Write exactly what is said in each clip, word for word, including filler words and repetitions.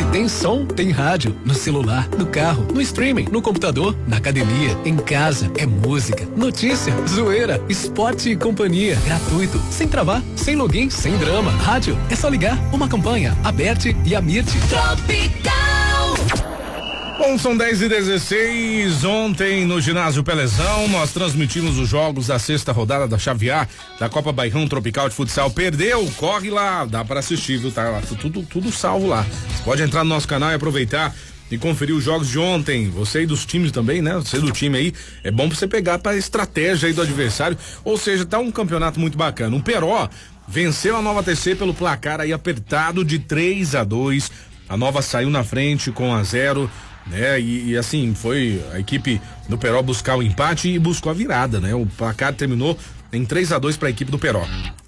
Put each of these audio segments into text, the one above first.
Tem som, tem rádio, no celular, no carro, no streaming, no computador, na academia, em casa, é música, notícia, zoeira, esporte e companhia, gratuito, sem travar, sem login, sem drama. Rádio, é só ligar, uma campanha, Aberte e Amirte. Tropical. Bom, são dez e dezesseis. Ontem no ginásio Pelezão nós transmitimos os jogos da sexta rodada da Chave A da Copa Bairrão Tropical de Futsal. Perdeu? Corre lá, dá para assistir, viu? Tá tudo, tudo salvo lá. Você pode entrar no nosso canal e aproveitar e conferir os jogos de ontem. Você aí dos times também, né? Você do time aí, é bom pra você pegar pra estratégia aí do adversário. Ou seja, tá um campeonato muito bacana. O Peró venceu a Nova T C pelo placar aí apertado de três a dois. A Nova saiu na frente com um a zero. Né? E, e assim, foi a equipe do Peró buscar o empate e buscou a virada, né? O placar terminou em três a dois para a equipe do Peró.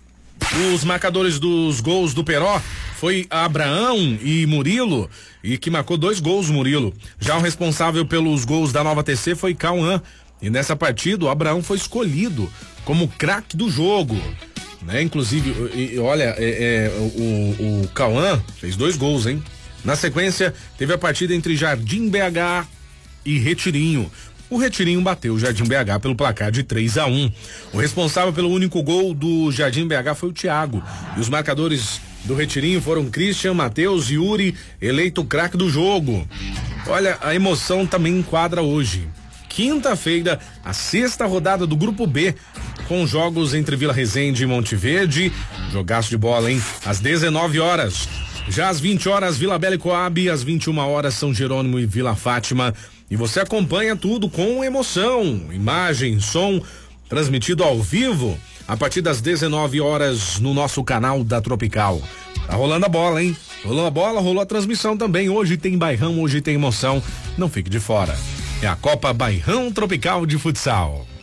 Os marcadores dos gols do Peró foi Abraão e Murilo, e que marcou dois gols, Murilo. Já o responsável pelos gols da Nova T C foi Cauã, e nessa partida o Abraão foi escolhido como craque do jogo, né? Inclusive, e, e, olha, é, é, o, o Cauã fez dois gols, hein? Na sequência, teve a partida entre Jardim B H e Retirinho. O Retirinho bateu o Jardim B H pelo placar de três a um. O responsável pelo único gol do Jardim B H foi o Thiago. E os marcadores do Retirinho foram Christian, Matheus e Yuri, eleito craque do jogo. Olha, a emoção também enquadra hoje. Quinta-feira, a sexta rodada do Grupo B, com jogos entre Vila Resende e Monte Verde. Jogaço de bola, hein? Às dezenove horas. Já às vinte horas, Vila Bela e Coab, às vinte e uma horas, São Jerônimo e Vila Fátima. E você acompanha tudo com emoção, imagem, som, transmitido ao vivo, a partir das dezenove horas no nosso canal da Tropical. Tá rolando a bola, hein? Rolou a bola, rolou a transmissão também. Hoje tem bairrão, hoje tem emoção. Não fique de fora. É a Copa Bairrão Tropical de Futsal.